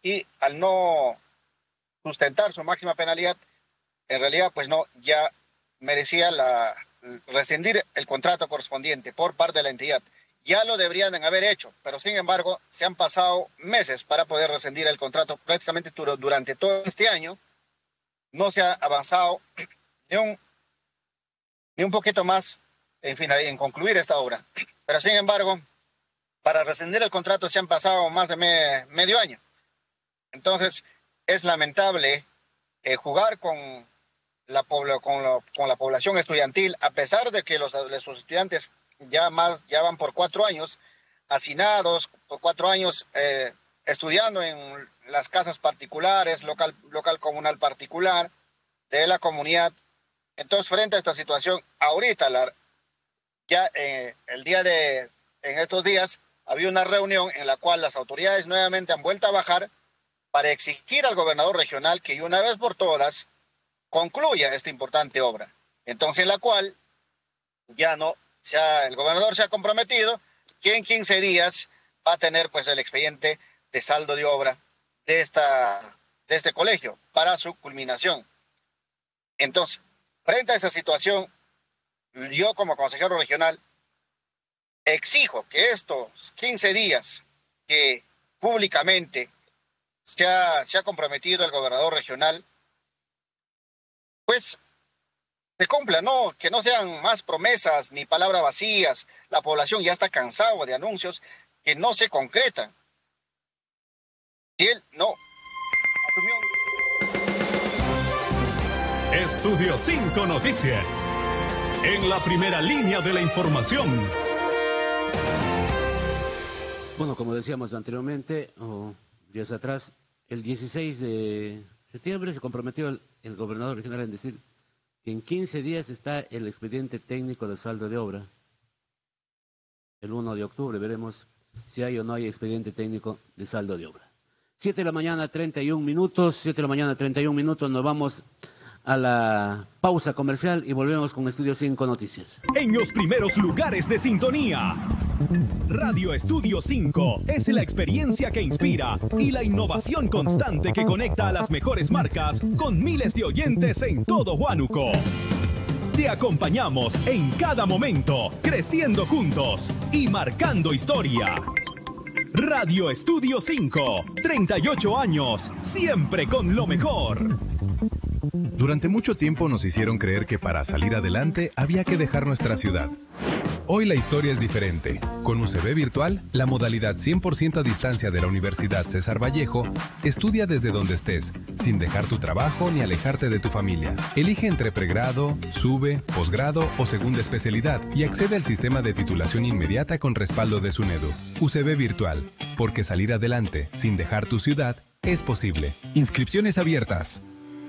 y al no sustentar su máxima penalidad, en realidad pues no, ya merecía rescindir el contrato correspondiente por parte de la entidad. Ya lo deberían haber hecho, pero sin embargo se han pasado meses para poder rescindir el contrato. Prácticamente durante todo este año no se ha avanzado ni un poquito más en concluir esta obra. Pero sin embargo, para rescindir el contrato se han pasado más de medio año. Entonces, es lamentable jugar con la población estudiantil, a pesar de que los estudiantes ya van por 4 años hacinados, por 4 años estudiando en las casas particulares, local comunal particular de la comunidad. Entonces, frente a esta situación, ahorita, en estos días, había una reunión en la cual las autoridades nuevamente han vuelto a bajar para exigir al gobernador regional que una vez por todas concluya esta importante obra. Entonces, en la cual el gobernador se ha comprometido que en 15 días va a tener pues el expediente de saldo de obra de este colegio para su culminación. Entonces, frente a esa situación, yo como consejero regional exijo que estos 15 días que públicamente se ha comprometido el gobernador regional, pues se cumplan, ¿no? Que no sean más promesas ni palabras vacías. La población ya está cansada de anuncios que no se concretan. Si él no asumió... Estudio 5 Noticias. En la primera línea de la información. Bueno, como decíamos anteriormente, días atrás, el 16 de septiembre se comprometió el gobernador regional en decir que en 15 días está el expediente técnico de saldo de obra. El 1 de octubre veremos si hay o no hay expediente técnico de saldo de obra. 7 de la mañana, 31 minutos. 7 de la mañana, 31 minutos. Nos vamos a la pausa comercial y volvemos con Estudio 5 Noticias. En los primeros lugares de sintonía. Radio Estudio 5 es la experiencia que inspira y la innovación constante que conecta a las mejores marcas con miles de oyentes en todo Huánuco. Te acompañamos en cada momento, creciendo juntos y marcando historia. Radio Estudio 5, 38 años, siempre con lo mejor. Durante mucho tiempo nos hicieron creer que para salir adelante había que dejar nuestra ciudad. Hoy la historia es diferente. Con UCB Virtual, la modalidad 100% a distancia de la Universidad César Vallejo, estudia desde donde estés, sin dejar tu trabajo ni alejarte de tu familia. Elige entre pregrado, sube, posgrado o segunda especialidad y accede al sistema de titulación inmediata con respaldo de SUNEDU. UCB Virtual, porque salir adelante sin dejar tu ciudad es posible. Inscripciones abiertas.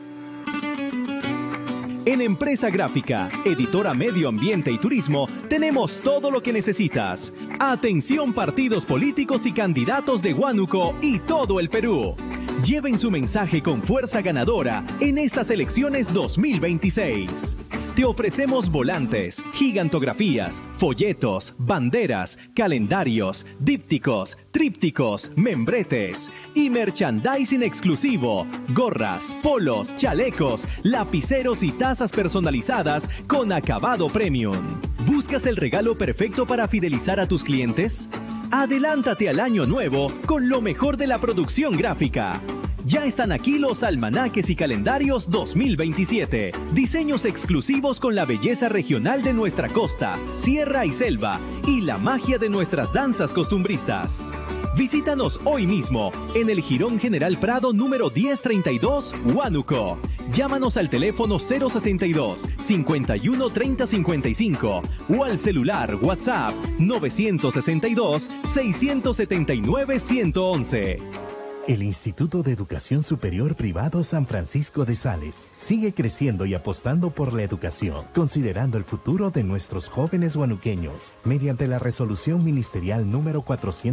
En Empresa Gráfica, editora Medio Ambiente y Turismo, tenemos todo lo que necesitas. Atención partidos políticos y candidatos de Huánuco y todo el Perú. Lleven su mensaje con fuerza ganadora en estas elecciones 2026. Te ofrecemos volantes, gigantografías, folletos, banderas, calendarios, dípticos, trípticos, membretes y merchandising exclusivo, gorras, polos, chalecos, lapiceros y tazas personalizadas con acabado premium. ¿Buscas el regalo perfecto para fidelizar a tus clientes? Adelántate al año nuevo con lo mejor de la producción gráfica. Ya están aquí los almanaques y calendarios 2027. Diseños exclusivos con la belleza regional de nuestra costa, sierra y selva y la magia de nuestras danzas costumbristas. Visítanos hoy mismo en el Jirón General Prado número 1032, Huánuco. Llámanos al teléfono 062 51 30 55 o al celular WhatsApp 962 679 111. El Instituto de Educación Superior Privado San Francisco de Sales sigue creciendo y apostando por la educación, considerando el futuro de nuestros jóvenes huanuqueños. Mediante la resolución ministerial número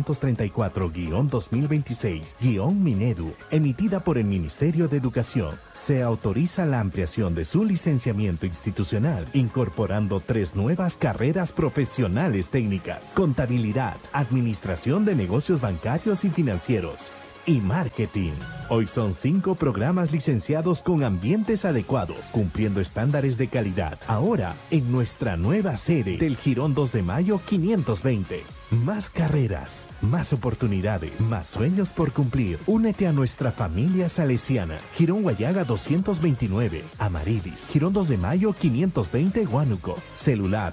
434-2026-Minedu, emitida por el Ministerio de Educación, se autoriza la ampliación de su licenciamiento institucional, incorporando 3 nuevas carreras profesionales técnicas: contabilidad, administración de negocios bancarios y financieros, y marketing. Hoy son 5 programas licenciados con ambientes adecuados, cumpliendo estándares de calidad. Ahora, en nuestra nueva sede del Jirón 2 de Mayo 520. Más carreras, más oportunidades, más sueños por cumplir. Únete a nuestra familia salesiana. Jirón Guayaga 229, Amaridis. Jirón 2 de Mayo 520, Huánuco. Celular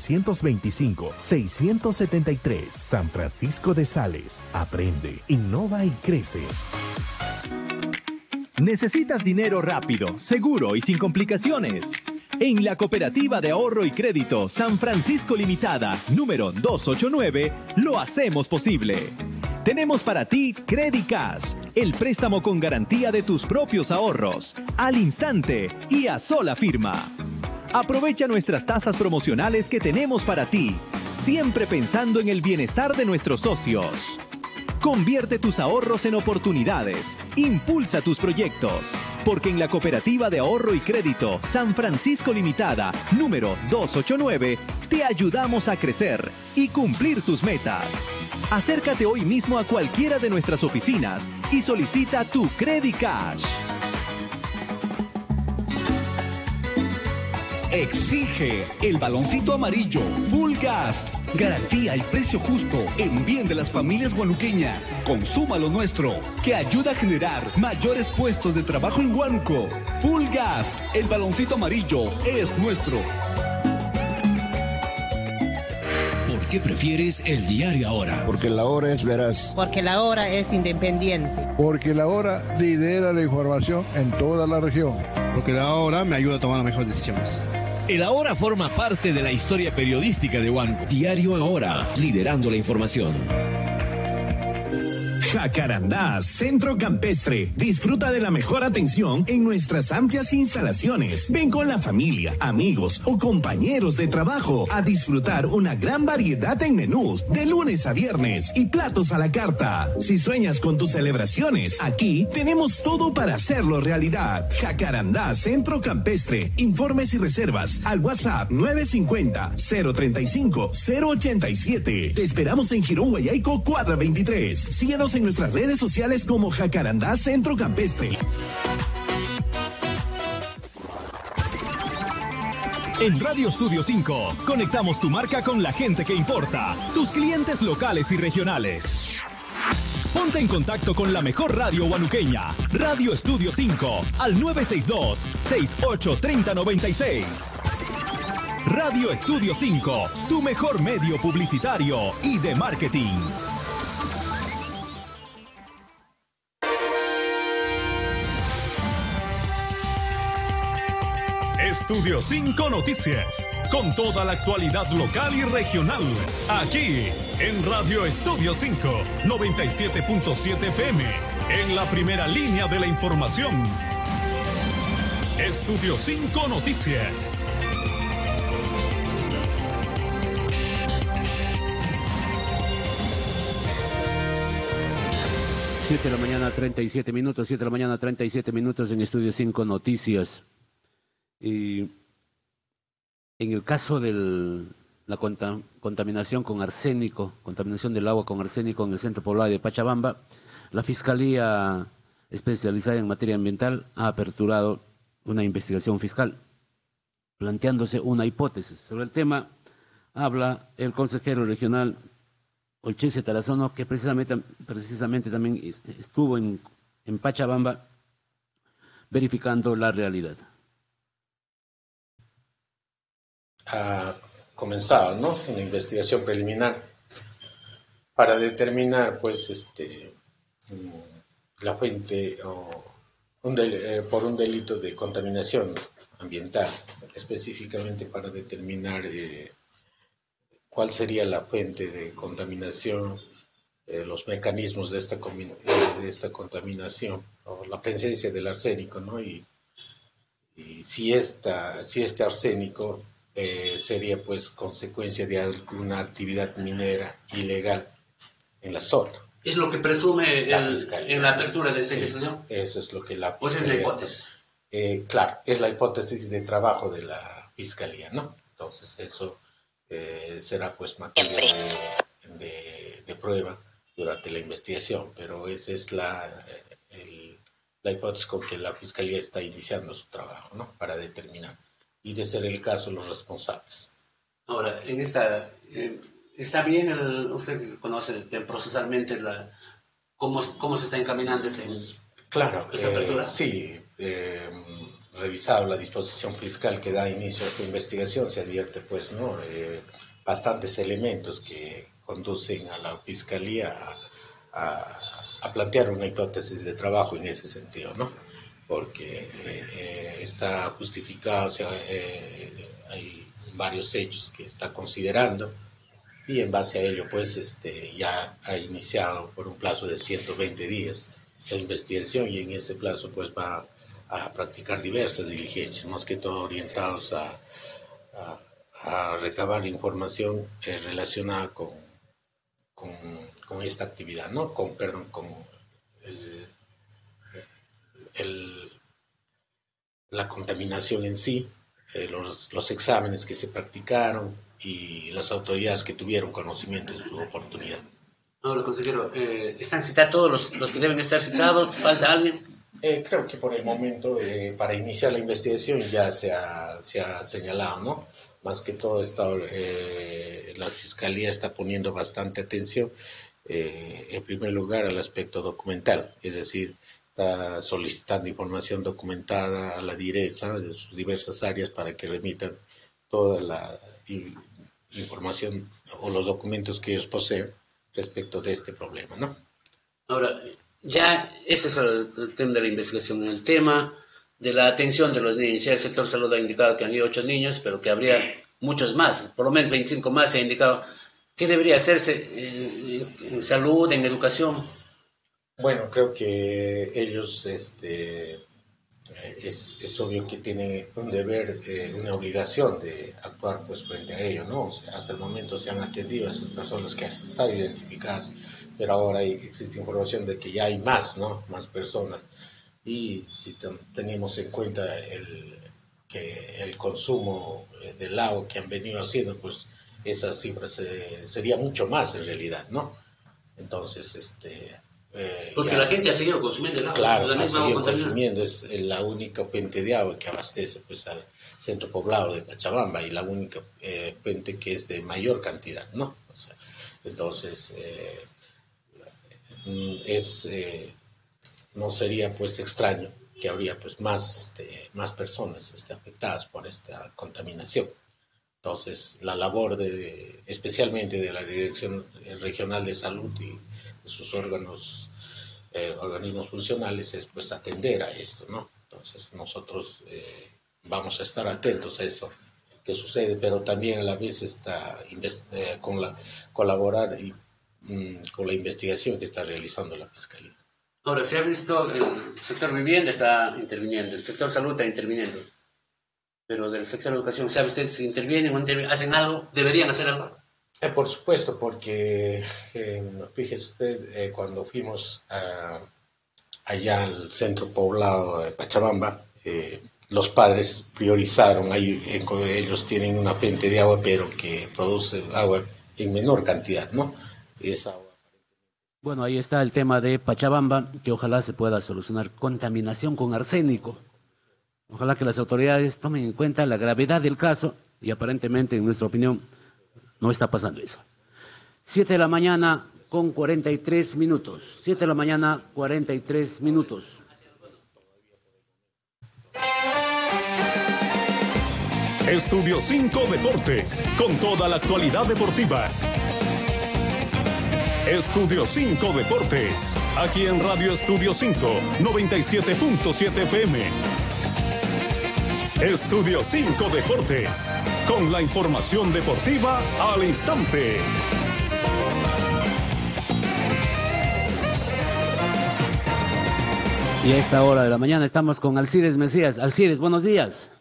925-673. San Francisco de Sales. Aprende, innova y crece. ¿Necesitas dinero rápido, seguro y sin complicaciones? En la Cooperativa de Ahorro y Crédito San Francisco Limitada, número 289, lo hacemos posible. Tenemos para ti Credicash, el préstamo con garantía de tus propios ahorros, al instante y a sola firma. Aprovecha nuestras tasas promocionales que tenemos para ti, siempre pensando en el bienestar de nuestros socios. Convierte tus ahorros en oportunidades. Impulsa tus proyectos. Porque en la Cooperativa de Ahorro y Crédito San Francisco Limitada, número 289, te ayudamos a crecer y cumplir tus metas. Acércate hoy mismo a cualquiera de nuestras oficinas y solicita tu Credicash. Exige el baloncito amarillo Full Gas. Garantía y precio justo en bien de las familias huanuqueñas. Consuma lo nuestro, que ayuda a generar mayores puestos de trabajo en Huánuco. Full Gas, el baloncito amarillo es nuestro. ¿Por qué prefieres el diario Ahora? Porque la hora es veraz. Porque la hora es independiente. Porque la hora lidera la información en toda la región. Porque la hora me ayuda a tomar las mejores decisiones. El Ahora forma parte de la historia periodística de Huánuco. Diario Ahora, liderando la información. Jacarandá, Centro Campestre. Disfruta de la mejor atención en nuestras amplias instalaciones. Ven con la familia, amigos o compañeros de trabajo a disfrutar una gran variedad en menús de lunes a viernes y platos a la carta. Si sueñas con tus celebraciones, aquí tenemos todo para hacerlo realidad. Jacarandá, Centro Campestre. Informes y reservas al WhatsApp 950-035-087. Te esperamos en Jirón Guayaico, cuadra 23. Síguenos en nuestras redes sociales como Jacarandá Centro Campestre. En Radio Estudio 5, conectamos tu marca con la gente que importa, tus clientes locales y regionales. Ponte en contacto con la mejor radio huanuqueña, Radio Estudio 5, al 962-683096. Radio Estudio 5, tu mejor medio publicitario y de marketing. Estudio 5 Noticias, con toda la actualidad local y regional, aquí en Radio Estudio 5, 97.7 FM, en la primera línea de la información. Estudio 5 Noticias. Siete de la mañana, 37 minutos, 7 de la mañana, 37 minutos en Estudio 5 Noticias. Y en el caso de la contaminación con arsénico, contaminación del agua con arsénico en el centro poblado de Pachabamba, la Fiscalía especializada en materia ambiental ha aperturado una investigación fiscal, planteándose una hipótesis. Sobre el tema habla el consejero regional Olchese Tarazono, que precisamente también estuvo en Pachabamba verificando la realidad. Ha comenzado, ¿no?, una investigación preliminar para determinar, pues, la fuente por un delito de contaminación ambiental, específicamente para determinar cuál sería la fuente de contaminación, los mecanismos de esta contaminación, o la presencia del arsénico, ¿no? Y si este arsénico sería pues consecuencia de alguna actividad minera ilegal en la zona. Es lo que presume en la apertura de esta investigación. Eso es lo que la Pues es la hipótesis. Claro, es la hipótesis de trabajo de la Fiscalía, ¿no? Entonces eso será pues materia de prueba durante la investigación, pero esa es la hipótesis con que la Fiscalía está iniciando su trabajo, ¿no? Para determinar, y de ser el caso, los responsables. Ahora, en esta, ¿está bien, usted conoce procesalmente cómo se está encaminando esta apertura? Sí, revisado la disposición fiscal que da inicio a esta investigación, se advierte, pues, ¿no? Bastantes elementos que conducen a la Fiscalía a plantear una hipótesis de trabajo en ese sentido, ¿no? Porque está justificado, o sea, hay varios hechos que está considerando, y en base a ello, pues, ya ha iniciado por un plazo de 120 días la investigación, y en ese plazo, pues, va a practicar diversas diligencias, más que todo orientados a recabar información relacionada con esta actividad, ¿no? Con la contaminación en sí, los exámenes que se practicaron y las autoridades que tuvieron conocimiento de su oportunidad. Ahora, consejero, ¿están citados todos los que deben estar citados? ¿Falta alguien? Creo que por el momento, para iniciar la investigación, ya se ha señalado, ¿no? Más que todo, la Fiscalía está poniendo bastante atención, en primer lugar, al aspecto documental, es decir, está solicitando información documentada a la DIRESA de sus diversas áreas para que remitan toda la información o los documentos que ellos poseen respecto de este problema, ¿no? Ahora, ya ese es el tema de la investigación. El tema de la atención de los niños, ya el sector salud ha indicado que han ido 8 niños, pero que habría muchos más, por lo menos 25 más se ha indicado. ¿Qué debería hacerse en salud, en educación? Bueno, creo que ellos, es obvio que tienen un deber, una obligación de actuar, pues, frente a ello, ¿no? O sea, hasta el momento se han atendido a esas personas que han estado identificadas, pero ahora existe información de que ya hay más, ¿no? Más personas. Y si tenemos en cuenta que el consumo del agua que han venido haciendo, pues esa cifra sería mucho más en realidad, ¿no? Entonces, porque la gente ha seguido consumiendo el agua. Claro, ha seguido consumiendo, es la única fuente de agua que abastece, pues, al centro poblado de Pachabamba, y la única fuente que es de mayor cantidad, ¿no? O sea, entonces, no sería, pues, extraño que habría, pues, más personas afectadas por esta contaminación. Entonces, la labor especialmente de la Dirección Regional de Salud y de sus organismos funcionales es, pues, atender a esto, ¿no? Entonces, nosotros vamos a estar atentos a eso que sucede, pero también a la vez colaborar con la investigación que está realizando la Fiscalía. Ahora, se ha visto el sector vivienda está interviniendo, el sector salud está interviniendo, pero del sector educación, ¿sabe usted si intervienen o hacen algo? ¿Deberían hacer algo? Por supuesto, porque fíjese usted, cuando fuimos allá al centro poblado de Pachabamba, los padres priorizaron, ellos tienen una fuente de agua, pero que produce agua en menor cantidad, ¿no? Esa agua. Bueno, ahí está el tema de Pachabamba, que ojalá se pueda solucionar. Contaminación con arsénico. Ojalá que las autoridades tomen en cuenta la gravedad del caso, y aparentemente, en nuestra opinión, no está pasando eso. 7 de la mañana con 43 minutos. 7 de la mañana, 43 minutos. Estudio 5 Deportes, con toda la actualidad deportiva. Estudio 5 Deportes, aquí en Radio Estudio 5, 97.7 FM. Estudio 5 Deportes, con la información deportiva al instante. Y a esta hora de la mañana estamos con Alcides Mesías. Alcides, buenos días.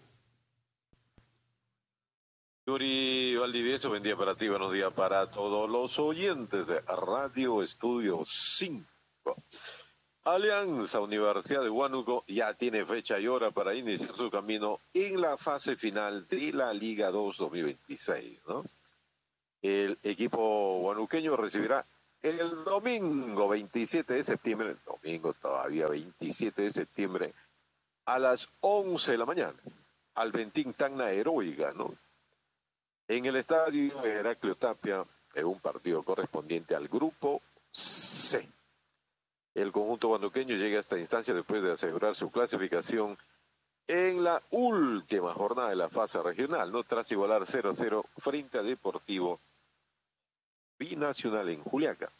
Yuri Valdivieso, buen día para ti, buenos días para todos los oyentes de Radio Estudio 5. Alianza Universidad de Huánuco ya tiene fecha y hora para iniciar su camino en la fase final de la Liga 2 2026, ¿no? El equipo huanuqueño recibirá el domingo 27 de septiembre, domingo todavía 27 de septiembre, a las 11 de la mañana, al Bentín Tacna Heroica, ¿no? En el estadio Heraclio Tapia, en un partido correspondiente al grupo C. El conjunto huanuqueño llega a esta instancia después de asegurar su clasificación en la última jornada de la fase regional, ¿no? Tras igualar 0-0 frente a Deportivo Binacional en Juliaca.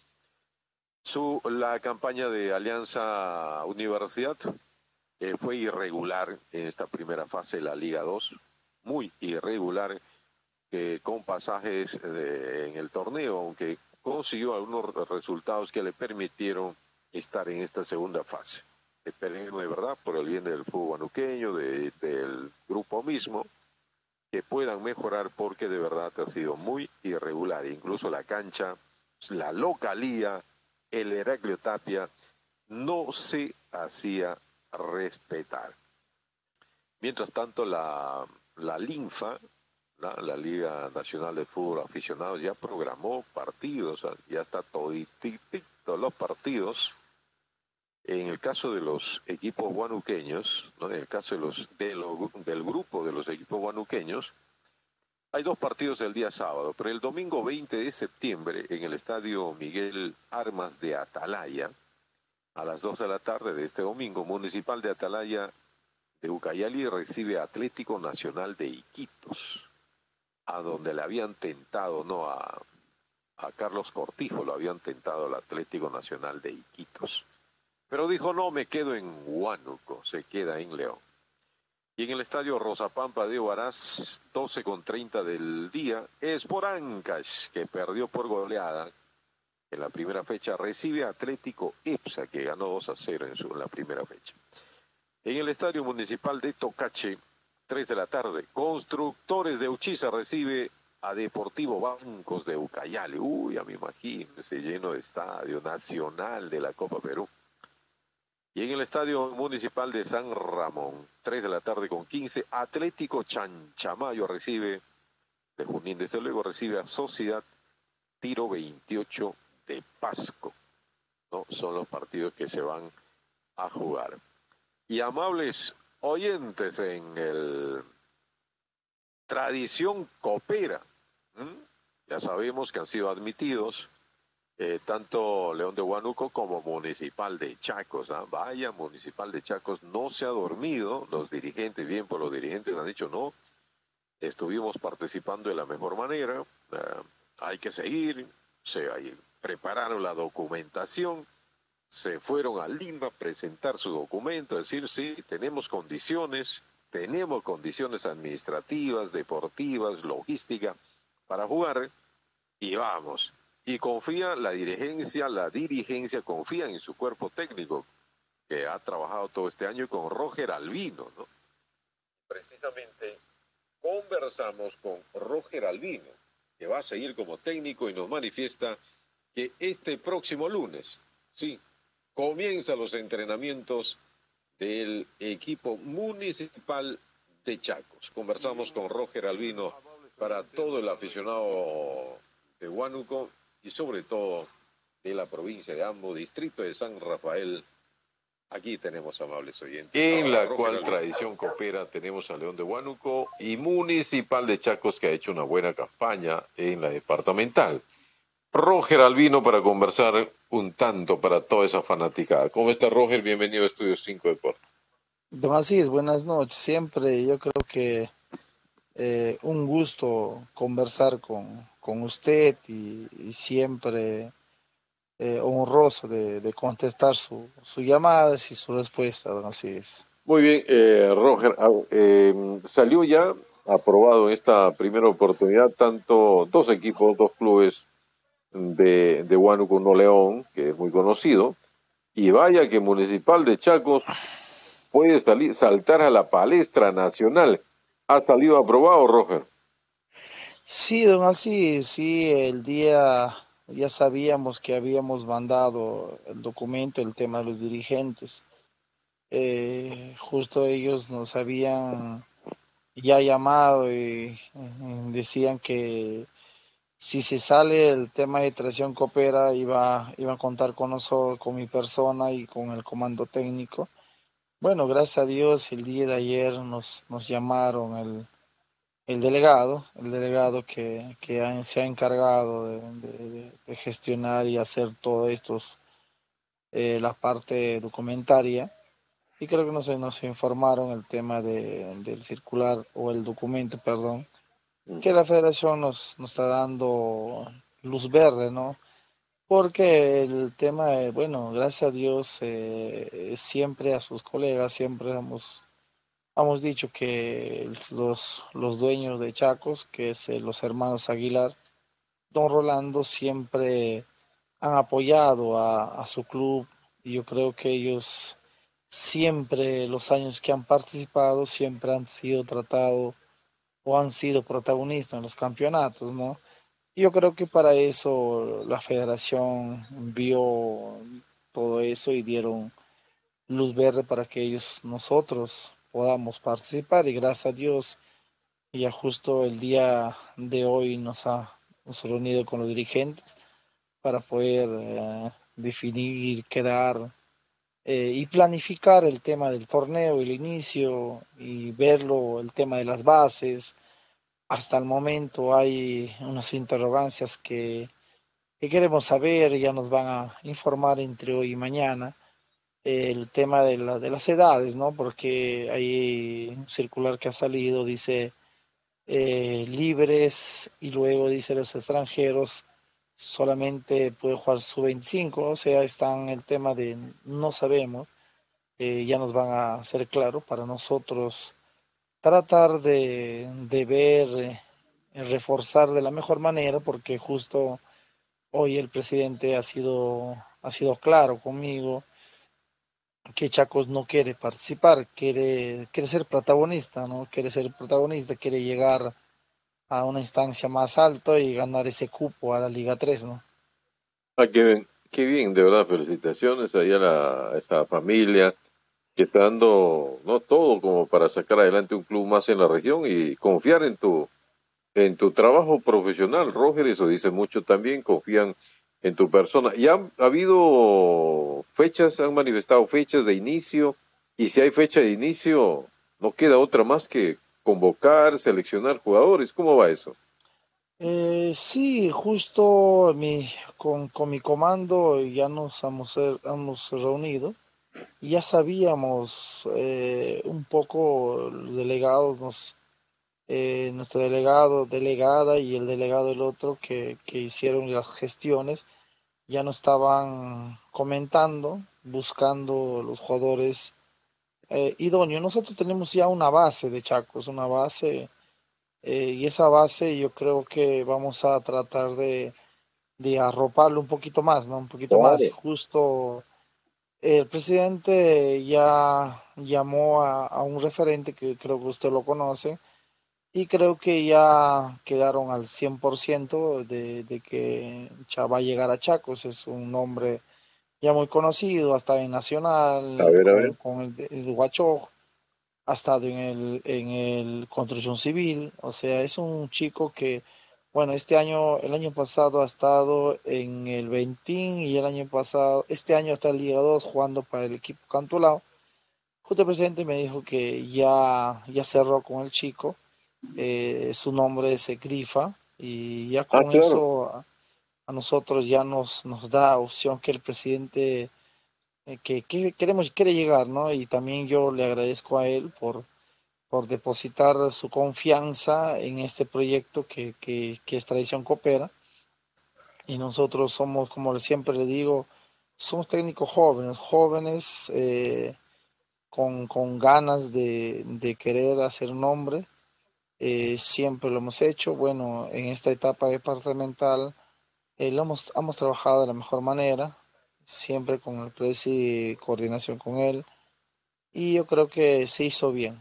La campaña de Alianza Universidad fue irregular en esta primera fase de la Liga 2, muy irregular, con pasajes en el torneo, aunque consiguió algunos resultados que le permitieron estar en esta segunda fase. Esperemos de verdad, por el bien del fútbol huanuqueño, del grupo mismo, que puedan mejorar, porque de verdad ha sido muy irregular. Incluso la cancha, la localía, el Heraclio Tapia, no se hacía respetar. Mientras tanto, la Linfa, la Liga Nacional de Fútbol Aficionados, ya programó partidos, ya está toditito los partidos. En el caso de los equipos huanuqueños, ¿no? En el caso del grupo de los equipos huanuqueños, hay 2 partidos el día sábado, pero el domingo 20 de septiembre en el estadio Miguel Armas de Atalaya, a las 2 de la tarde de este domingo, Municipal de Atalaya de Ucayali recibe a Atlético Nacional de Iquitos, a donde le habían tentado, ¿no? A Carlos Cortijo lo habían tentado al Atlético Nacional de Iquitos. Pero dijo, no, me quedo en Huánuco, se queda en León. Y en el estadio Rosapampa de Huaraz, 12:30 del día, Sport Ancash, que perdió por goleada en la primera fecha, recibe a Atlético EPSA, que ganó 2-0 en la primera fecha. En el estadio municipal de Tocache, 3 de la tarde, Constructores de Uchiza recibe a Deportivo Bancos de Ucayali. Uy, ya me imagino ese lleno de estadio nacional de la Copa Perú. Y en el estadio municipal de San Ramón, 3 de la tarde con 15, Atlético Chanchamayo recibe, de Junín desde luego, recibe a Sociedad Tiro 28 de Pasco, ¿no? Son los partidos que se van a jugar. Y amables oyentes, en el Tradición Copera, ya sabemos que han sido admitidos tanto León de Huánuco como Municipal de Chacos. Vaya, Municipal de Chacos no se ha dormido, los dirigentes, bien por los dirigentes, han dicho no, estuvimos participando de la mejor manera, hay que seguir, prepararon la documentación, se fueron a Lima a presentar su documento, decir sí, tenemos condiciones administrativas, deportivas, logística para jugar, y vamos. Y confía la dirigencia confía en su cuerpo técnico, que ha trabajado todo este año con Roger Albino, ¿no? Precisamente conversamos con Roger Albino, que va a seguir como técnico, y nos manifiesta que este próximo lunes, sí, comienzan los entrenamientos del equipo municipal de Chacos. Conversamos con Roger Albino para todo el aficionado de Huánuco y sobre todo de la provincia de Ambo, distrito de San Rafael. Aquí tenemos amables oyentes. En la cual Tradición Copera tenemos a León de Huánuco y Municipal de Chacos, que ha hecho una buena campaña en la departamental. Roger Albino para conversar un tanto para toda esa fanaticada. ¿Cómo está, Roger? Bienvenido a Estudio 5 Deportes. Don Asís, buenas noches. Siempre yo creo que un gusto conversar con usted y siempre honroso de contestar sus llamadas y su respuesta, don Asís. Muy bien, Roger, salió ya aprobado en esta primera oportunidad dos clubes de Huánuco, uno León, que es muy conocido, y vaya que Municipal de Chacos puede saltar a la palestra nacional. ¿Ha salido aprobado, Roger? Sí, don Asís, sí, el día ya sabíamos que habíamos mandado el documento, el tema de los dirigentes. Justo ellos nos habían ya llamado y decían que si se sale el tema de Traición Coopera, iba a contar con nosotros, con mi persona y con el comando técnico. Bueno, gracias a Dios, el día de ayer nos llamaron el delegado que se ha encargado de gestionar y hacer todo esto, la parte documentaria. Y creo que nos informaron el tema del circular o el documento, perdón, que la federación nos está dando luz verde, ¿no? Porque el tema, bueno, gracias a Dios, siempre a sus colegas, siempre hemos dicho que los dueños de Chacos, que es los hermanos Aguilar, don Rolando, siempre han apoyado a su club y yo creo que ellos siempre, los años que han participado, siempre han sido tratados o han sido protagonistas en los campeonatos, ¿no? Y yo creo que para eso la federación vio todo eso y dieron luz verde para que nosotros podamos participar y gracias a Dios ya justo el día de hoy nos reunido con los dirigentes para poder definir, quedar y planificar el tema del torneo, el inicio y verlo, el tema de las bases. Hasta el momento hay unas interrogancias que queremos saber, ya nos van a informar entre hoy y mañana el tema de las edades, ¿no? Porque hay un circular que ha salido, dice libres y luego dice los extranjeros solamente puede jugar su 25, o sea, están el tema de no sabemos, ya nos van a hacer claro para nosotros tratar de ver, reforzar de la mejor manera, porque justo hoy el presidente ha sido claro conmigo que Chacos no quiere participar, quiere ser protagonista, ¿no? Quiere ser protagonista, quiere llegar a una instancia más alta y ganar ese cupo a la Liga 3, ¿no? Ah, qué bien, de verdad, felicitaciones ahí a esa familia que está dando no todo como para sacar adelante un club más en la región y confiar en tu trabajo profesional, Roger, eso dice mucho también, confían en tu persona. ¿Ya ha habido fechas, han manifestado fechas de inicio? Y si hay fecha de inicio, no queda otra más que convocar, seleccionar jugadores. ¿Cómo va eso? Sí, justo con mi comando ya hemos reunido. Ya sabíamos un poco, los delegados, nuestro delegado, delegada y el delegado del otro que hicieron las gestiones, ya nos estaban comentando, buscando los jugadores idóneos. Nosotros tenemos ya una base de Chacos, una base, y esa base yo creo que vamos a tratar de arroparlo un poquito más, ¿no? Un poquito más. Justo el presidente ya llamó a un referente que creo que usted lo conoce y creo que ya quedaron al 100% de que ya va a llegar a Chacos. Es un nombre ya muy conocido, ha estado en Nacional, A ver. con el Huacho, ha estado en el Construcción Civil, o sea, es un chico que, bueno, el año pasado ha estado en el Ventín y este año está en Liga 2 jugando para el equipo Cantolao. Justo el presidente me dijo que ya cerró con el chico, su nombre es Grifa y ya con claro. eso a nosotros ya nos da opción que el presidente que quiere llegar, ¿no? Y también yo le agradezco a él por depositar su confianza en este proyecto que es Tradición Coopera. Y nosotros somos, como siempre le digo, somos técnicos jóvenes con ganas de querer hacer nombre. Siempre lo hemos hecho. Bueno, en esta etapa departamental hemos trabajado de la mejor manera, siempre con el presi, coordinación con él. Y yo creo que se hizo bien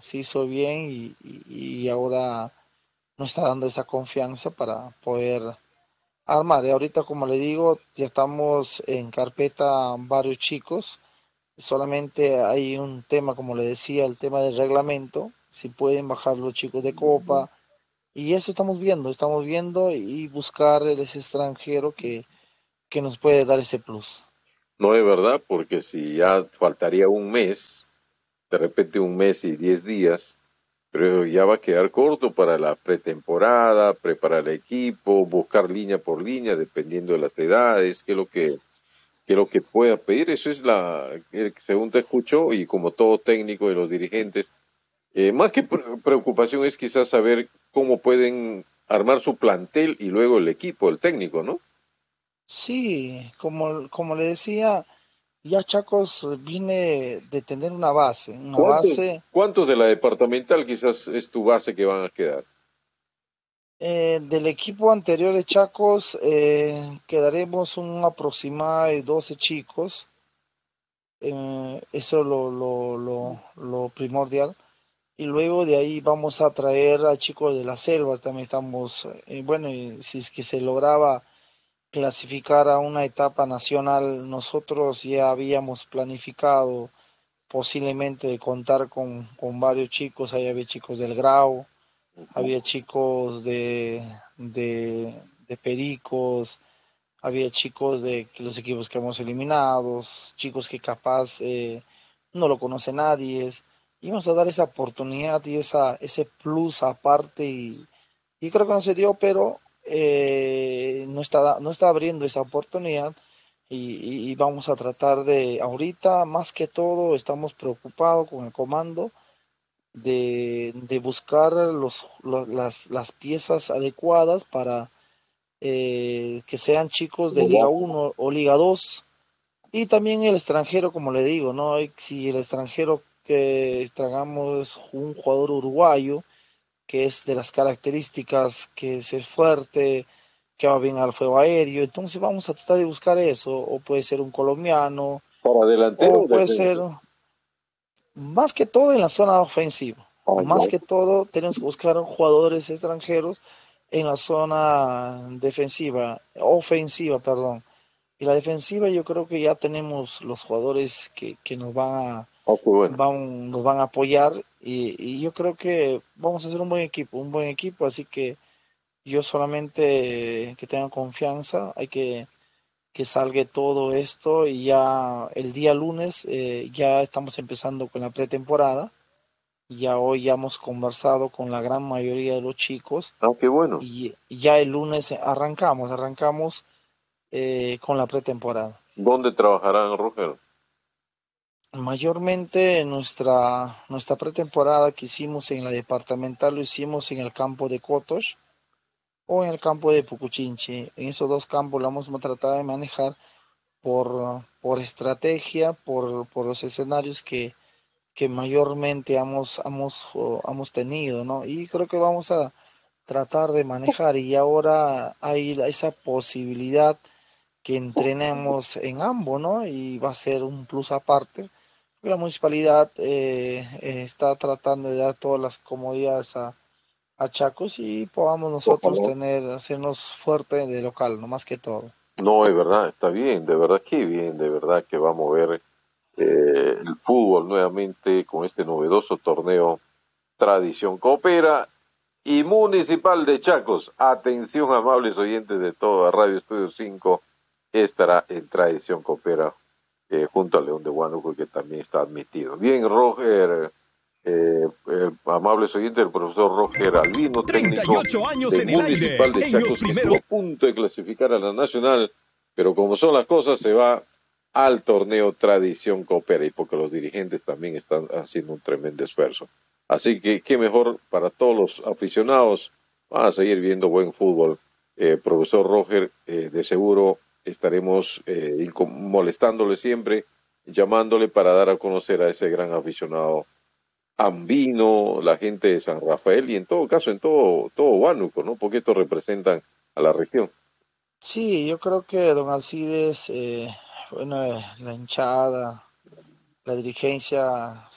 y ahora nos está dando esa confianza para poder armar. Y ahorita, como le digo, ya estamos en carpeta varios chicos. Solamente hay un tema, como le decía, el tema del reglamento. Si pueden bajar los chicos de Copa Y eso estamos viendo y buscar ese extranjero que nos puede dar ese plus. No es verdad, porque si ya faltaría un mes, de repente un mes y 10 días, pero ya va a quedar corto para la pretemporada, preparar el equipo, buscar línea por línea, dependiendo de las edades, qué es lo que pueda pedir. Eso es según te escucho, y como todo técnico de los dirigentes, más que preocupación es quizás saber cómo pueden armar su plantel y luego el equipo, el técnico, ¿no? Sí, como le decía, ya Chacos viene de tener una base, ¿Cuántos de la departamental quizás es tu base que van a quedar? Del equipo anterior de Chacos quedaremos un aproximado de 12 chicos, eso es lo primordial. Y luego de ahí vamos a traer a chicos de las selvas, también estamos, bueno, y si es que se lograba clasificar a una etapa nacional, nosotros ya habíamos planificado posiblemente de contar con varios chicos, ahí había chicos del Grau, había chicos de Pericos, había chicos de los equipos que hemos eliminado, chicos que capaz no lo conoce nadie, y vamos a dar esa oportunidad y ese plus aparte y creo que no se dio, pero no está abriendo esa oportunidad y vamos a tratar de, ahorita más que todo estamos preocupados con el comando de buscar las piezas adecuadas para que sean chicos de Liga 1 o Liga 2 y también el extranjero, como le digo, ¿no? Si el extranjero que traigamos un jugador uruguayo, que es de las características que es fuerte, que va bien al fuego aéreo, entonces vamos a tratar de buscar eso, o puede ser un colombiano, ¿Para delantero o puede ser más que todo en la zona ofensiva, más que todo tenemos que buscar jugadores extranjeros en la zona ofensiva, perdón. Y la defensiva yo creo que ya tenemos los jugadores que nos nos van a apoyar y yo creo que vamos a hacer un buen equipo, así que yo solamente que tengan confianza, hay que salga todo esto y ya el día lunes ya estamos empezando con la pretemporada. Ya hoy ya hemos conversado con la gran mayoría de los chicos. Qué bueno. Y ya el lunes arrancamos con la pretemporada. ¿Dónde trabajarán, Roger? Mayormente nuestra pretemporada que hicimos en la departamental lo hicimos en el campo de Cotos o en el campo de Pucuchinchi. En esos dos campos lo vamos a tratar de manejar por estrategia, por los escenarios que mayormente hemos tenido, ¿no? Y creo que vamos a tratar de manejar y ahora hay esa posibilidad que entrenemos en ambos, ¿no? Y va a ser un plus aparte. La municipalidad está tratando de dar todas las comodidades a Chacos y podamos nosotros hacernos fuerte de local, no más que todo. No, es verdad, está bien, de verdad que bien, de verdad que va a mover el fútbol nuevamente con este novedoso torneo Tradición Coopera y Municipal de Chacos. Atención, amables oyentes de toda Radio Estudio 5, estará en Tradición Coopera junto a León de Huánuco, que también está admitido. Bien, Roger, amables oyentes, el profesor Roger Albino, técnico años del en el Municipal aire, de Chacos, que estuvo a punto de clasificar a la Nacional, pero como son las cosas, se va al torneo Tradición Coopera, y porque los dirigentes también están haciendo un tremendo esfuerzo. Así que qué mejor para todos los aficionados, van a seguir viendo buen fútbol. Profesor Roger, de seguro estaremos molestándole siempre, llamándole para dar a conocer a ese gran aficionado ambino, la gente de San Rafael y en todo caso en todo Huánuco, ¿no? Porque estos representan a la región. Sí, yo creo que don Alcides, bueno, la hinchada, la dirigencia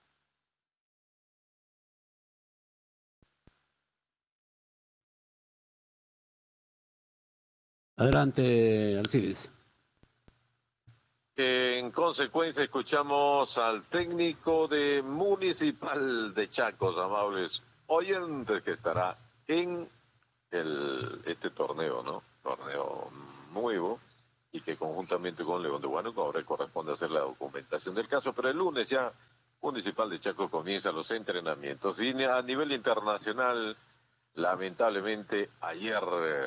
Adelante, Alcides. En consecuencia, escuchamos al técnico de Municipal de Chacos, amables oyentes, que estará en este torneo, ¿no? Torneo nuevo, y que conjuntamente con León de Huánuco ahora corresponde hacer la documentación del caso, pero el lunes ya Municipal de Chaco comienza los entrenamientos. Y a nivel internacional, lamentablemente ayer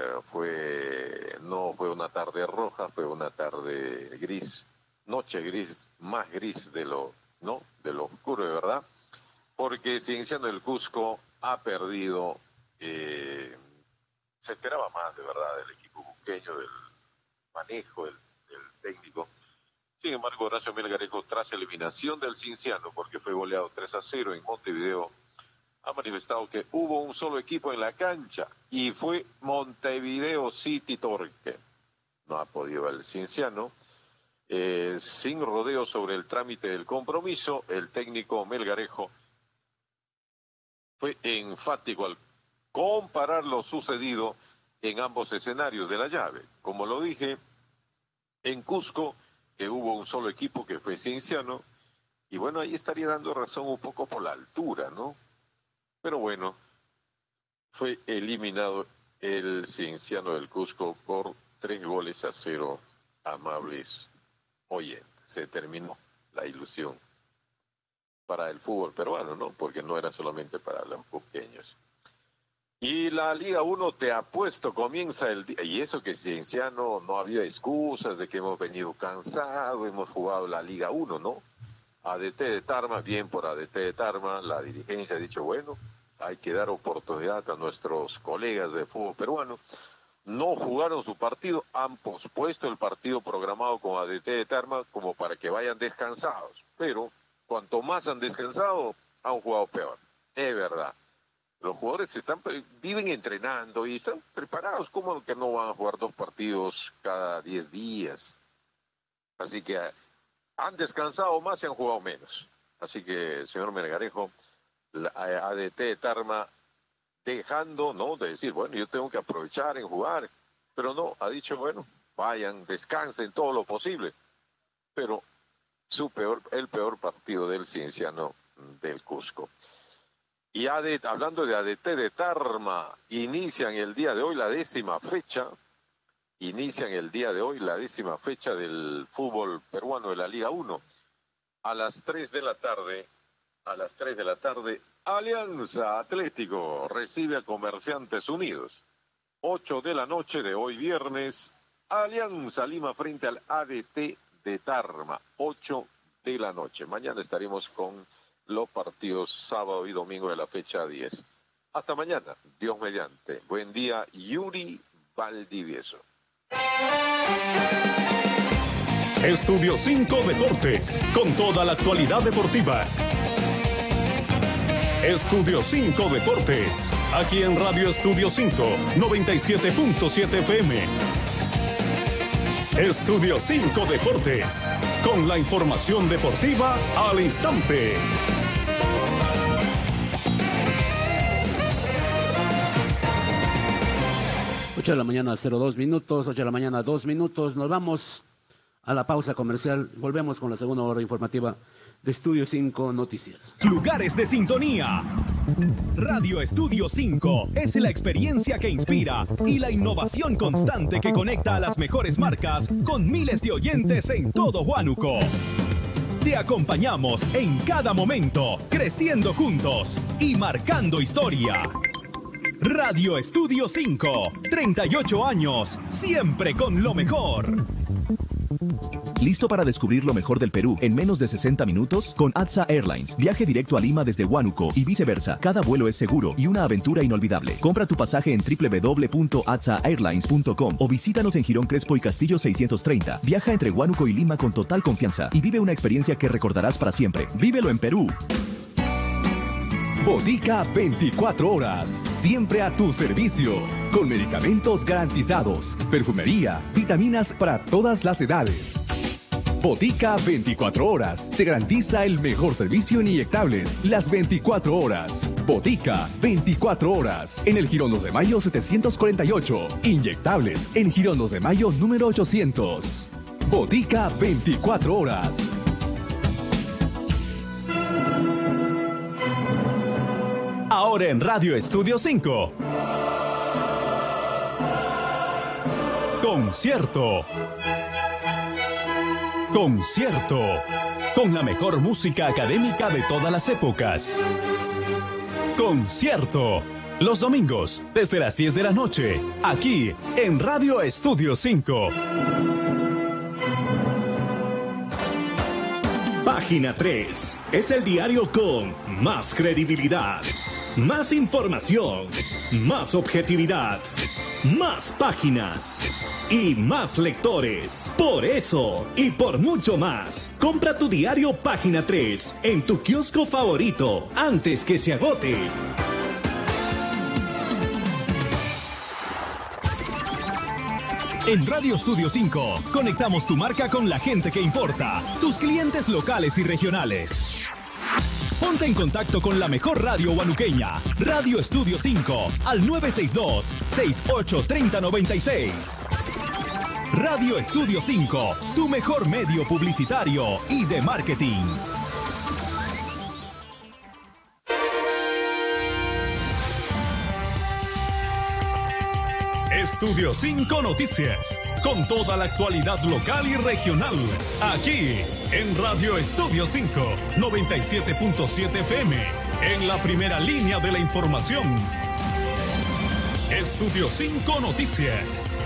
no fue una tarde roja, fue una tarde gris, noche gris, más gris de lo oscuro, de verdad, porque Cienciano del Cusco ha perdido, se esperaba más, de verdad, del equipo cusqueño, del manejo, del técnico. Sin embargo, Horacio Melgarejo, tras eliminación del Cienciano, porque fue goleado 3-0 en Montevideo, ha manifestado que hubo un solo equipo en la cancha y fue Montevideo City Torque. No ha podido el Cienciano. Sin rodeo sobre el trámite del compromiso, el técnico Melgarejo fue enfático al comparar lo sucedido en ambos escenarios de la llave. Como lo dije, en Cusco, que hubo un solo equipo que fue Cienciano, y bueno, ahí estaría dando razón un poco por la altura, ¿no? Pero bueno, fue eliminado el Cienciano del Cusco por 3-0, amables oyentes. Se terminó la ilusión para el fútbol peruano, ¿no? Porque no era solamente para los cusqueños. Y la Liga 1, te apuesto, comienza el día, y eso que Cienciano no había excusas de que hemos venido cansados, hemos jugado la Liga 1, ¿no? ADT de Tarma, bien por ADT de Tarma, la dirigencia ha dicho, bueno, hay que dar oportunidad a nuestros colegas de fútbol peruano. No jugaron su partido, han pospuesto el partido programado con ADT de Tarma como para que vayan descansados, pero cuanto más han descansado, han jugado peor, es verdad. Los jugadores viven entrenando y están preparados. ¿Cómo que no van a jugar 2 partidos cada 10 días? Así que han descansado más y han jugado menos. Así que, señor Melgarejo, la ADT de Tarma dejando, ¿no?, de decir, bueno, yo tengo que aprovechar en jugar. Pero no, ha dicho, bueno, vayan, descansen todo lo posible. Pero el peor partido del Cienciano del Cusco. Y hablando de ADT de Tarma, inician el día de hoy la 10ª fecha, del fútbol peruano de la Liga 1. A las 3 de la tarde, Alianza Atlético recibe a Comerciantes Unidos. 8 de la noche de hoy viernes, Alianza Lima frente al ADT de Tarma, 8 de la noche. Mañana estaremos con los partidos sábado y domingo de la fecha 10. Hasta mañana, Dios mediante. Buen día, Yuri Valdivieso. Estudio 5 Deportes, con toda la actualidad deportiva. Estudio 5 Deportes, aquí en Radio Estudio 5, 97.7 FM. Estudio 5 Deportes, con la información deportiva al instante. 8 de la mañana, 02 minutos, 8 de la mañana, 2 minutos. Nos vamos a la pausa comercial. Volvemos con la segunda hora informativa de Estudio 5 Noticias. Lugares de sintonía. Radio Estudio 5 es la experiencia que inspira y la innovación constante que conecta a las mejores marcas con miles de oyentes en todo Huánuco. Te acompañamos en cada momento, creciendo juntos y marcando historia. Radio Estudio 5, 38 años, siempre con lo mejor. ¿Listo para descubrir lo mejor del Perú en menos de 60 minutos? Con ATSA Airlines. Viaje directo a Lima desde Huánuco y viceversa. Cada vuelo es seguro y una aventura inolvidable. Compra tu pasaje en www.atsaairlines.com o visítanos en Girón Crespo y Castillo 630. Viaja entre Huánuco y Lima con total confianza y vive una experiencia que recordarás para siempre. ¡Vívelo en Perú! Botica 24 horas, siempre a tu servicio, con medicamentos garantizados, perfumería, vitaminas para todas las edades. Botica 24 horas, te garantiza el mejor servicio en inyectables, las 24 horas. Botica 24 horas, en el Girón 2 de Mayo 748, inyectables en Girón 2 de Mayo número 800. Botica 24 horas. Ahora en Radio Estudio 5. Concierto. Concierto. Con la mejor música académica de todas las épocas. Concierto. Los domingos, desde las 10 de la noche, aquí en Radio Estudio 5. Página 3 es el diario con más credibilidad, más información, más objetividad, más páginas y más lectores. Por eso y por mucho más, compra tu diario Página 3 en tu kiosco favorito antes que se agote. En Radio Estudio 5, conectamos tu marca con la gente que importa, tus clientes locales y regionales. Ponte en contacto con la mejor radio huanuqueña, Radio Estudio 5, al 962-683096. Radio Estudio 5, tu mejor medio publicitario y de marketing. Estudio 5 Noticias, con toda la actualidad local y regional, aquí en Radio Estudio 5, 97.7 FM, en la primera línea de la información. Estudio 5 Noticias.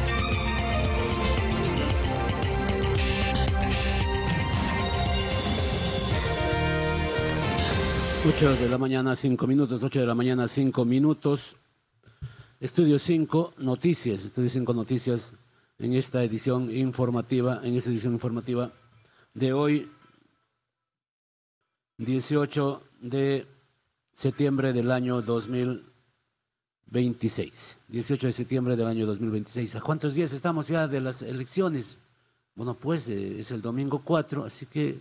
Ocho de la mañana, 5 minutos, 8 de la mañana, 5 minutos. Estudio 5 Noticias, en esta edición informativa, de hoy, 18 de septiembre del año 2026. 18 de septiembre del año 2026. ¿A cuántos días estamos ya de las elecciones? Bueno, pues es el domingo 4, así que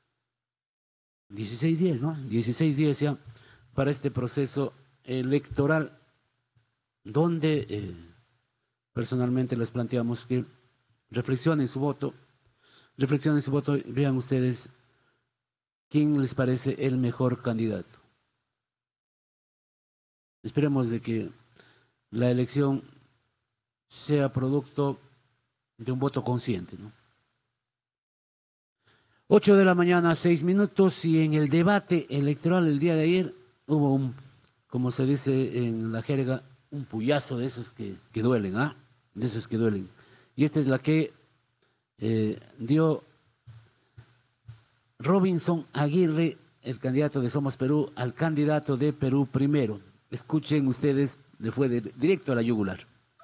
16 días, ¿no? 16 días ya para este proceso electoral, donde personalmente les planteamos que reflexionen su voto, y vean ustedes quién les parece el mejor candidato. Esperemos de que la elección sea producto de un voto consciente, ¿no? 8 de la mañana, 6 minutos, y en el debate electoral el día de ayer hubo como se dice en la jerga, un puyazo de esos que duelen, ¿ah? De esos que duelen. Y esta es la que dio Robinson Aguirre, el candidato de Somos Perú, al candidato de Perú Primero. Escuchen ustedes, le fue directo a la yugular.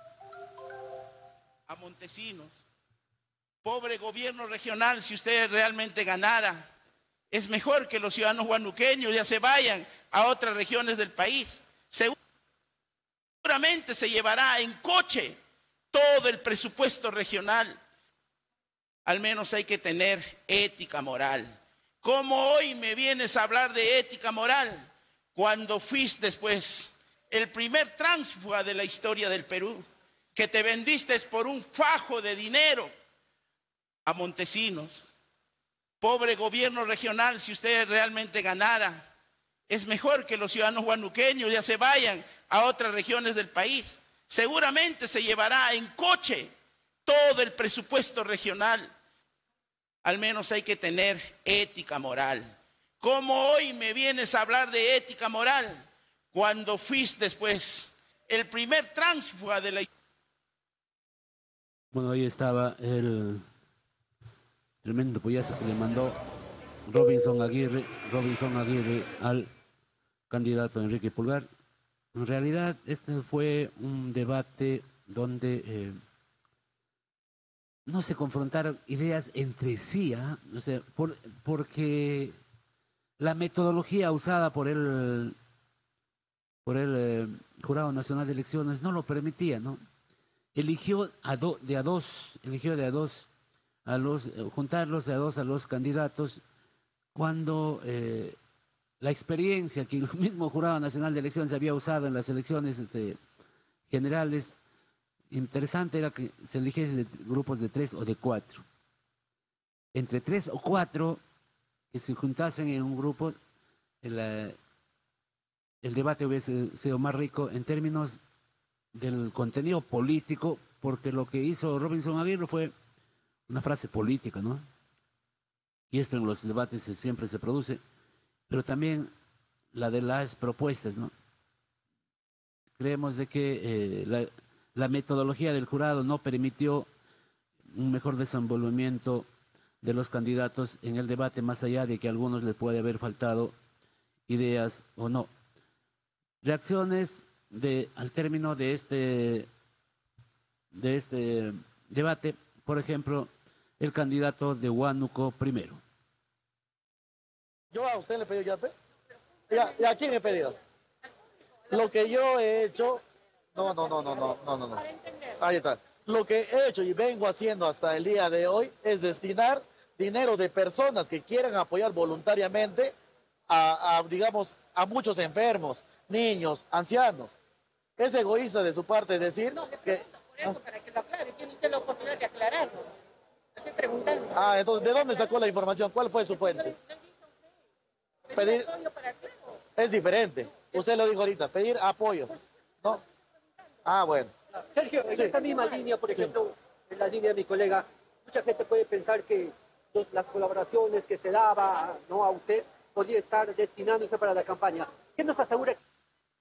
A Montesinos, pobre gobierno regional, si usted realmente ganara, es mejor que los ciudadanos huanuqueños ya se vayan a otras regiones del país. Seguramente se llevará en coche todo el presupuesto regional. Al menos hay que tener ética moral. ¿Cómo hoy me vienes a hablar de ética moral cuando fuiste después el primer tránsfuga de la historia del Perú, que te vendiste por un fajo de dinero a Montesinos? Pobre gobierno regional, si usted realmente ganara, es mejor que los ciudadanos huanuqueños ya se vayan a otras regiones del país. Seguramente se llevará en coche todo el presupuesto regional. Al menos hay que tener ética moral. ¿Cómo hoy me vienes a hablar de ética moral cuando fuiste después el primer tránsfuga de la... Bueno, ahí estaba el tremendo puyazo que le mandó Robinson Aguirre al candidato Enrique Pulgar. En realidad, este fue un debate donde no se confrontaron ideas entre sí, ¿eh? O sea, porque la metodología usada por el Jurado Nacional de Elecciones no lo permitía, ¿no? Eligió juntarlos de a dos a los candidatos cuando la experiencia que el mismo Jurado Nacional de Elecciones había usado en las elecciones generales, interesante era que se eligiesen grupos de 3 o de 4. Entre 3 o 4 que se juntasen en un grupo, el debate hubiese sido más rico en términos del contenido político porque lo que hizo Robinson Aguirre fue una frase política, ¿no? Y esto en los debates siempre se produce, pero también la de las propuestas, ¿no? Creemos de que la metodología del jurado no permitió un mejor desenvolvimiento de los candidatos en el debate, más allá de que a algunos les puede haber faltado ideas o no. Reacciones al término de este debate, por ejemplo, el candidato de Huánuco primero. Yo a usted le pedí yape. ¿Y a quién he pedido? Lo que yo he hecho, no. Ahí está. Lo que he hecho y vengo haciendo hasta el día de hoy es destinar dinero de personas que quieran apoyar voluntariamente digamos, a muchos enfermos, niños, ancianos. Es egoísta de su parte decir que... Por eso, para que lo aclare, tiene usted la oportunidad de aclararlo. Estoy preguntando. Entonces, ¿de dónde sacó la información? ¿Cuál fue su fuente? Pedir... Es diferente. Usted lo dijo ahorita, pedir apoyo. ¿No? Bueno. Sergio, en esta misma línea, por ejemplo, en la línea de mi colega, mucha gente puede pensar que las colaboraciones que se daba, ¿no?, a usted, podría estar destinándose para la campaña. ¿Qué nos asegura que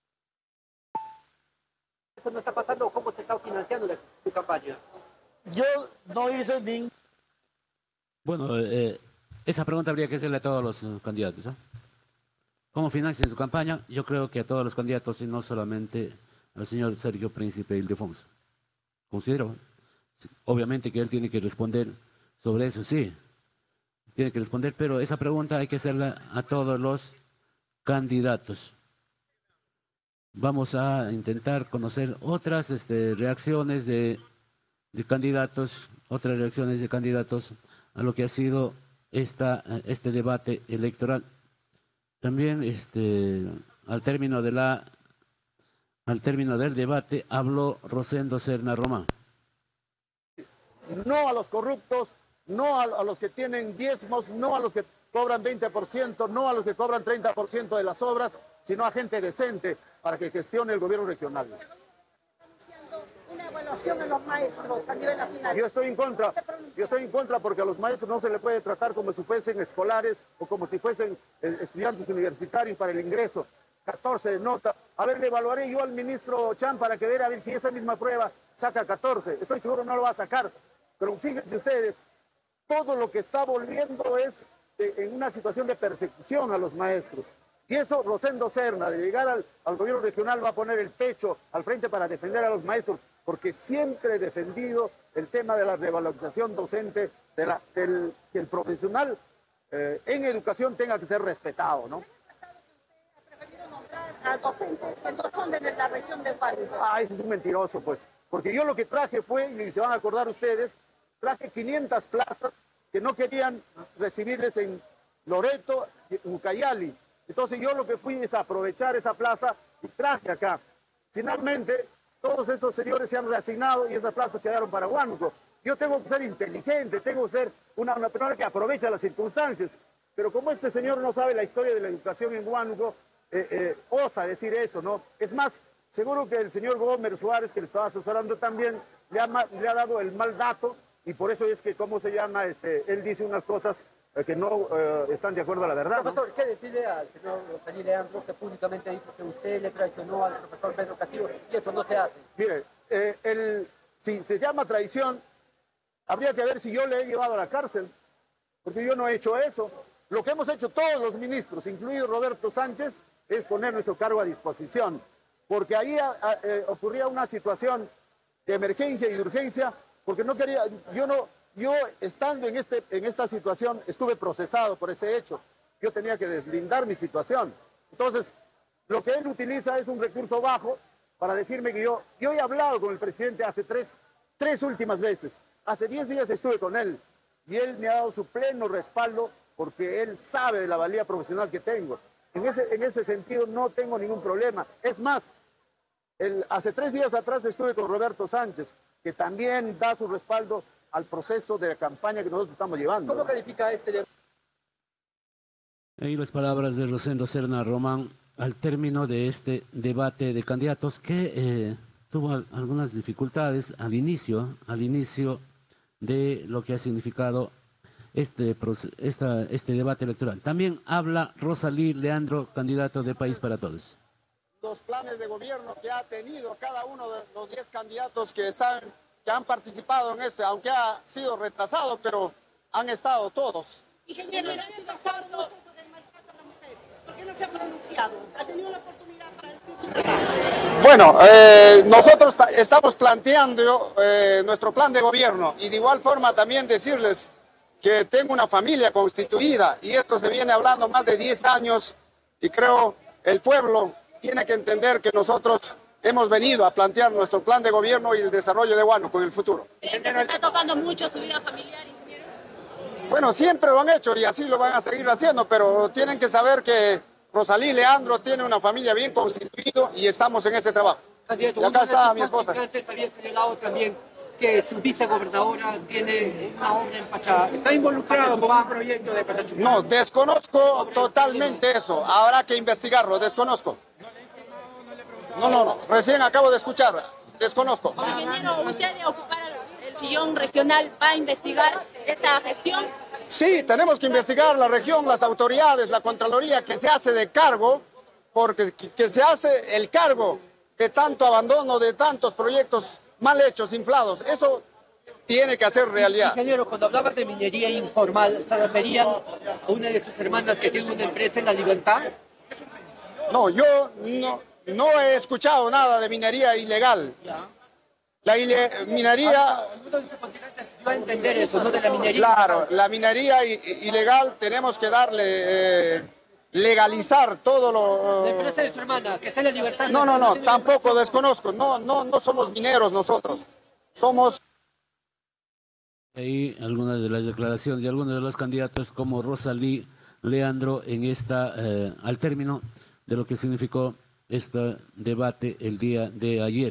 eso no está pasando o cómo se está financiando su campaña? Yo no hice ningún... Bueno, esa pregunta habría que hacerle a todos los candidatos, ¿eh? ¿Cómo financian su campaña? Yo creo que a todos los candidatos y no solamente al señor Sergio Príncipe Ildefonso. Considero, obviamente, que él tiene que responder sobre eso, sí. Tiene que responder, pero esa pregunta hay que hacerla a todos los candidatos. Vamos a intentar conocer otras reacciones de candidatos, otras reacciones de candidatos a lo que ha sido este debate electoral. También al término del debate habló Rosendo Serna Román. No a los corruptos, no a los que tienen diezmos, no a los que cobran 20%, no a los que cobran 30% de las obras, sino a gente decente para que gestione el gobierno regional. Una evaluación a los maestros a nivel nacional. Yo estoy en contra porque a los maestros no se les puede tratar como si fuesen escolares o como si fuesen estudiantes universitarios para el ingreso. 14 de nota. A ver, le evaluaré yo al ministro Chan para que vea a ver si esa misma prueba saca 14. Estoy seguro no lo va a sacar. Pero fíjense ustedes, todo lo que está volviendo es en una situación de persecución a los maestros. Y eso Rosendo Serna, de llegar al gobierno regional, va a poner el pecho al frente para defender a los maestros, porque siempre he defendido el tema de la revalorización docente, que el profesional en educación tenga que ser respetado, ¿no? A docentes que no son de la región del país. Ese es un mentiroso, pues. Porque yo lo que traje fue, y se van a acordar ustedes, traje 500 plazas que no querían recibirles en Loreto y en Ucayali. Entonces yo lo que fui es aprovechar esa plaza y traje acá. Finalmente, todos estos señores se han reasignado y esas plazas quedaron para Huánuco. Yo tengo que ser inteligente, tengo que ser una persona que aprovecha las circunstancias. Pero como este señor no sabe la historia de la educación en Huánuco, osa decir eso, ¿no? Es más, seguro que el señor Gómez Suárez, que le estaba asesorando también, le ha dado el mal dato y por eso es que, ¿cómo se llama? Él dice unas cosas que no están de acuerdo a la verdad, ¿no? Profesor, ¿qué decirle al señor Daniel Leandro, que públicamente dijo que usted le traicionó al profesor Pedro Castillo y eso no se hace? Mire, si se llama traición, habría que ver si yo le he llevado a la cárcel, porque yo no he hecho eso. Lo que hemos hecho todos los ministros, incluido Roberto Sánchez, es poner nuestro cargo a disposición, porque ahí ocurría una situación de emergencia y de urgencia, porque no quería, yo estando en esta situación estuve procesado por ese hecho, yo tenía que deslindar mi situación. Entonces, lo que él utiliza es un recurso bajo para decirme que yo he hablado con el presidente hace tres últimas veces, hace 10 días estuve con él, y él me ha dado su pleno respaldo porque él sabe de la valía profesional que tengo. En ese sentido no tengo ningún problema. Es más, hace 3 días atrás estuve con Roberto Sánchez, que también da su respaldo al proceso de la campaña que nosotros estamos llevando. ¿Cómo califica este? Ahí las palabras de Rosendo Serna Román al término de este debate de candidatos que tuvo algunas dificultades al inicio de lo que ha significado este debate electoral. También habla Rosalí Leandro, candidato de País para Todos. Los planes de gobierno que ha tenido cada uno de los 10 candidatos que han participado en aunque ha sido retrasado, pero han estado todos. Ingeniero, ¿han sido acuerdos del maltrato a la mujer? ¿Por qué no se ha pronunciado? ¿Ha tenido la oportunidad para decir? Bueno, nosotros estamos planteando nuestro plan de gobierno y de igual forma también decirles que tengo una familia constituida y esto se viene hablando más de 10 años y creo el pueblo tiene que entender que nosotros hemos venido a plantear nuestro plan de gobierno y el desarrollo de Huánuco en el futuro. ¿Se está tocando mucho su vida familiar, ingeniero? Bueno, siempre lo han hecho y así lo van a seguir haciendo, pero tienen que saber que Rosalí Leandro tiene una familia bien constituida y estamos en ese trabajo. Y acá está mi esposa. También que su vicegobernadora tiene una obra en Pachá. ¿Está involucrado con un proyecto de Pachá? No, desconozco totalmente eso. Habrá que investigarlo, desconozco. No, recién acabo de escuchar, desconozco. Ingeniero, ¿usted de ocupar el sillón regional va a investigar esta gestión? Sí, tenemos que investigar la región, las autoridades, la Contraloría que se hace de cargo, porque que se hace el cargo de tanto abandono, de tantos proyectos mal hechos, inflados. Eso tiene que hacer realidad. Ingeniero, cuando hablaba de minería informal, ¿se referían a una de sus hermanas que tiene una empresa en La Libertad? No, yo no he escuchado nada de minería ilegal. La minería... Yo a entender eso, ¿no? De la minería. Claro, la minería ilegal tenemos que darle... legalizar todo lo... La empresa de su hermana, que está en La Libertad. No, tampoco desconozco. No somos mineros nosotros. Somos... Ahí algunas de las declaraciones de algunos de los candidatos como Rosalí Leandro en al término de lo que significó este debate el día de ayer.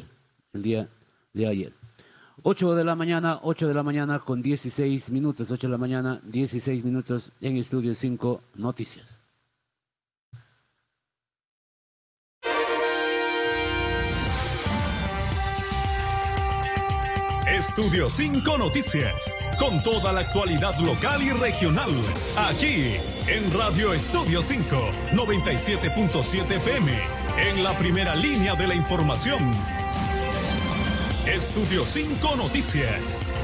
8 de la mañana con 16 minutos. 8 de la mañana, 16 minutos en Estudio 5 Noticias. Estudio 5 Noticias, con toda la actualidad local y regional, aquí en Radio Estudio 5, 97.7 FM, en la primera línea de la información. Estudio 5 Noticias.